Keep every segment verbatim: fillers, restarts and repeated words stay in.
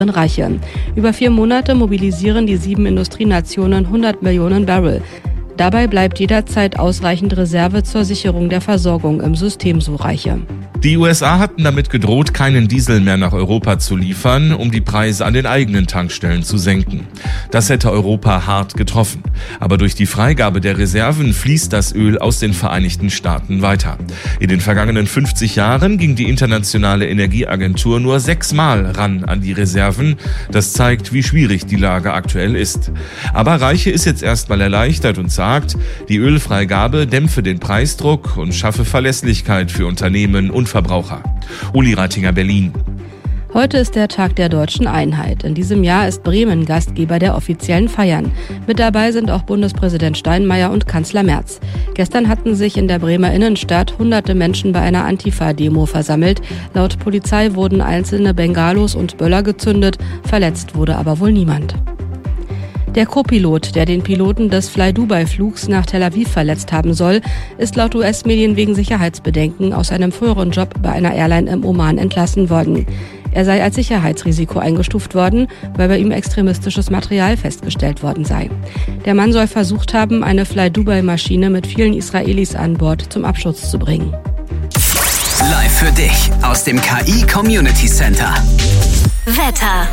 Reiche. Über vier Monate mobilisieren die sieben Industrienationen hundert Millionen Barrel. Dabei bleibt jederzeit ausreichend Reserve zur Sicherung der Versorgung im System, so Reiche. Die U S A hatten damit gedroht, keinen Diesel mehr nach Europa zu liefern, um die Preise an den eigenen Tankstellen zu senken. Das hätte Europa hart getroffen. Aber durch die Freigabe der Reserven fließt das Öl aus den Vereinigten Staaten weiter. In den vergangenen fünfzig Jahren ging die Internationale Energieagentur nur sechsmal ran an die Reserven. Das zeigt, wie schwierig die Lage aktuell ist. Aber Reiche ist jetzt erstmal erleichtert und sagt, die Ölfreigabe dämpfe den Preisdruck und schaffe Verlässlichkeit für Unternehmen und Verbraucher. Uli Reitinger, Berlin. Heute ist der Tag der Deutschen Einheit. In diesem Jahr ist Bremen Gastgeber der offiziellen Feiern. Mit dabei sind auch Bundespräsident Steinmeier und Kanzler Merz. Gestern hatten sich in der Bremer Innenstadt hunderte Menschen bei einer Antifa-Demo versammelt. Laut Polizei wurden einzelne Bengalos und Böller gezündet. Verletzt wurde aber wohl niemand. Der Co-Pilot, der den Piloten des Fly-Dubai-Flugs nach Tel Aviv verletzt haben soll, ist laut U S-Medien wegen Sicherheitsbedenken aus einem früheren Job bei einer Airline im Oman entlassen worden. Er sei als Sicherheitsrisiko eingestuft worden, weil bei ihm extremistisches Material festgestellt worden sei. Der Mann soll versucht haben, eine Fly-Dubai-Maschine mit vielen Israelis an Bord zum Absturz zu bringen. Live für dich aus dem K I Community Center. Wetter.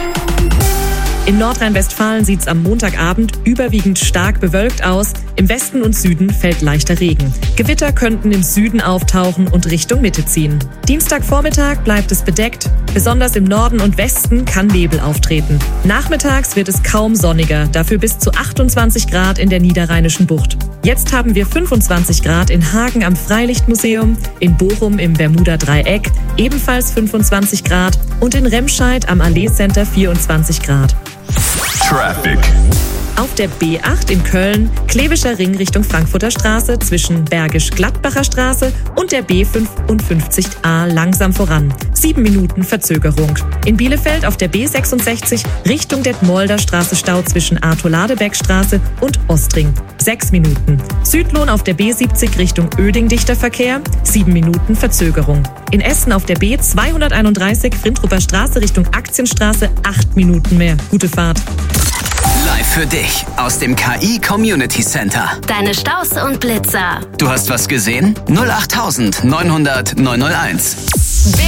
In Nordrhein-Westfalen sieht es am Montagabend überwiegend stark bewölkt aus. Im Westen und Süden fällt leichter Regen. Gewitter könnten im Süden auftauchen und Richtung Mitte ziehen. Dienstagvormittag bleibt es bedeckt. Besonders im Norden und Westen kann Nebel auftreten. Nachmittags wird es kaum sonniger, dafür bis zu achtundzwanzig Grad in der Niederrheinischen Bucht. Jetzt haben wir fünfundzwanzig Grad in Hagen am Freilichtmuseum, in Bochum im Bermuda-Dreieck, ebenfalls fünfundzwanzig Grad und in Remscheid am Allee Center vierundzwanzig Grad. Traffic. Auf der B acht in Köln, Klebischer Ring Richtung Frankfurter Straße zwischen Bergisch-Gladbacher Straße und der B fünfundfünfzig A langsam voran. Sieben Minuten Verzögerung. In Bielefeld auf der B sechsundsechzig Richtung Detmolder Straße Stau zwischen Arthur-Ladebeck-Straße und Ostring. Sechs Minuten. Südlohn auf der B siebzig Richtung Oeding dichter Verkehr. Sieben Minuten Verzögerung. In Essen auf der B zweihunderteinunddreißig Frindruper Straße Richtung Aktienstraße. Acht Minuten mehr. Gute Fahrt. Live für dich aus dem K I Community Center. Deine Staus und Blitzer. Du hast was gesehen? null acht neunhundert neunhunderteins.